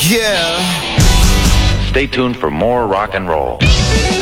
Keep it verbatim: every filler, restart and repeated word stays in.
Yeah. Stay tuned for more rock and roll.